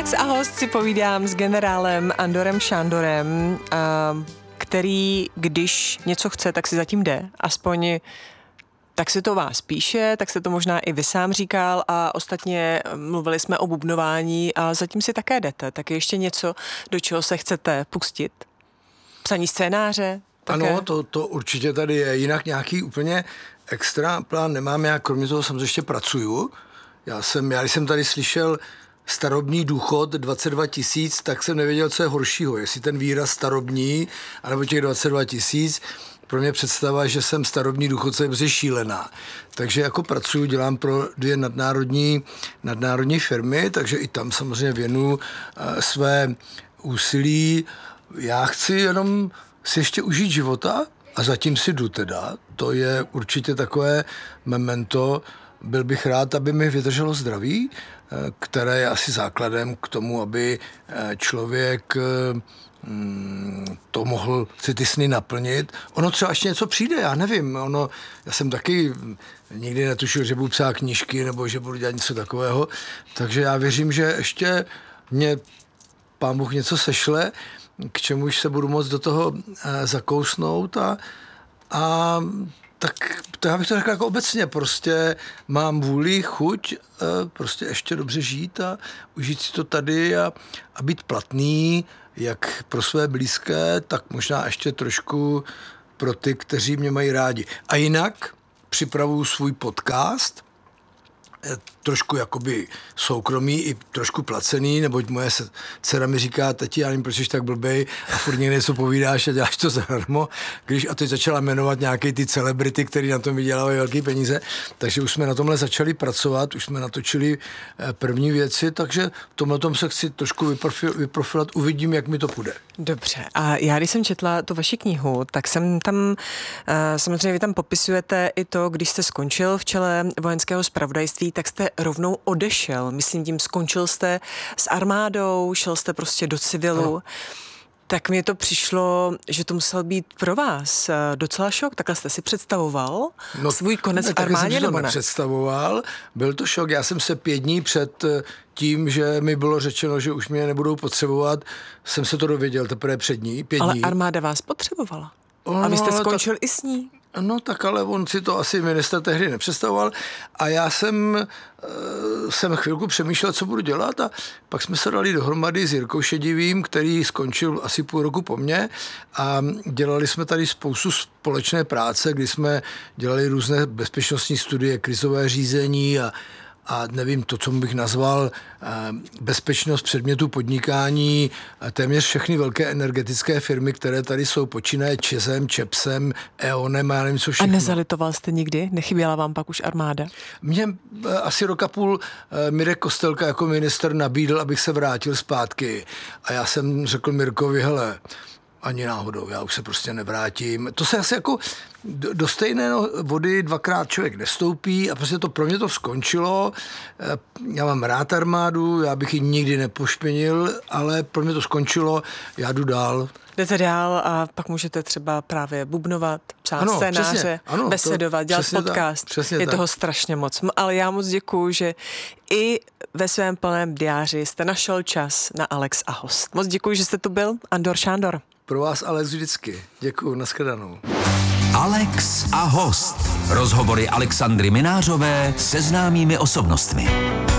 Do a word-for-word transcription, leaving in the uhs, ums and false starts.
Alex a host si povídám s generálem Andorem Šándorem, který, když něco chce, tak si zatím jde. Aspoň tak si to vás píše, tak se to možná i vy sám říkal a ostatně mluvili jsme o bubnování a zatím si také jdete. Tak je ještě něco, do čeho se chcete pustit? Psaní scénáře? Také? Ano, to, to určitě tady je. Jinak nějaký úplně extra plán nemám. Já kromě toho samozřejmě ještě pracuju. Já jsem, já když jsem tady slyšel starobní důchod dvacet dva tisíc, tak jsem nevěděl, co je horšího. Jestli ten výraz starobní, anebo těch dvacet dva tisíc. Pro mě představa, že jsem starobní důchodce, je prostě šílená. Takže jako pracuji, dělám pro dvě nadnárodní, nadnárodní firmy, takže i tam samozřejmě věnuju uh, své úsilí. Já chci jenom si ještě užít života a zatím si jdu teda. To je určitě takové memento. Byl bych rád, aby mi vydrželo zdraví, které je asi základem k tomu, aby člověk to mohl si ty sny naplnit. Ono třeba ještě něco přijde, já nevím. Ono, já jsem taky nikdy netušil, že budu psát knížky nebo že budu dělat něco takového. Takže já věřím, že ještě mě Pán Bůh něco sešle, k čemuž se budu moct do toho zakousnout a, a tak to já bych to řekl jako obecně, prostě mám vůli, chuť prostě ještě dobře žít a užít si to tady a, a být platný, jak pro své blízké, tak možná ještě trošku pro ty, kteří mě mají rádi. A jinak připravuju svůj podcast, trošku jakoby soukromý i trošku placený, neboť moje dcera mi říká, tati, já nevím, proč jsi tak blbej a furt někde něco povídáš a děláš to zadarmo. Když, a teď začala jmenovat nějaké ty celebrity, který na tom vydělávají velké peníze, takže už jsme na tomhle začali pracovat, už jsme natočili první věci, takže v tomhle tom se chci trošku vyprofil, vyprofilovat, uvidím, jak mi to půjde. Dobře, a já když jsem četla tu vaši knihu, tak jsem tam, samozřejmě vy tam popisujete i to, když jste skončil v čele vojenského zpravodajství, tak jste rovnou odešel. Myslím tím, skončil jste s armádou, šel jste prostě do civilu. No. Tak mi to přišlo, že to musel být pro vás docela šok. Takhle jste si představoval no, svůj konec ne, v armádě, jsem nebo ne? Nepředstavoval. Byl to šok. Já jsem se pět dní před tím, že mi bylo řečeno, že už mě nebudou potřebovat, jsem se to dověděl teprve před dní, pět Ale dní. armáda vás potřebovala. No, a vy jste skončil tak... i s ní. No tak ale on si to asi ministr tehdy nepředstavoval a já jsem, jsem chvilku přemýšlel, co budu dělat a pak jsme se dali dohromady s Jirkou Šedivým, který skončil asi půl roku po mně a dělali jsme tady spoustu společné práce, kdy jsme dělali různé bezpečnostní studie, krizové řízení a a nevím, to, co bych nazval bezpečnost předmětu podnikání, téměř všechny velké energetické firmy, které tady jsou, počínaje ČEZem, ČEPSem, E.ONem a já nevím, co všechno. A nezalitoval jste nikdy? Nechyběla vám pak už armáda? Mně asi rok a půl Mirek Kostelka jako minister nabídl, abych se vrátil zpátky. A já jsem řekl Mirkovi, hele, ani náhodou, já už se prostě nevrátím. To se asi jako do stejné vody dvakrát člověk nestoupí a prostě to pro mě to skončilo. Já mám rád armádu, já bych ji nikdy nepošpinil, ale pro mě to skončilo, já jdu dál. Jdete dál a pak můžete třeba právě bubnovat, psát ano, scénáře, přesně, ano, besedovat, dělat podcast. Tak, je tak. Toho strašně moc. Ale já moc děkuju, že i ve svém plném diáři jste našel čas na Alex a host. Moc děkuju, že jste tu byl, Andor Šándor. Pro vás Alex vždycky. Děkuju, nashledanou. Alex a host. Rozhovory Alexandry Minářové se známými osobnostmi.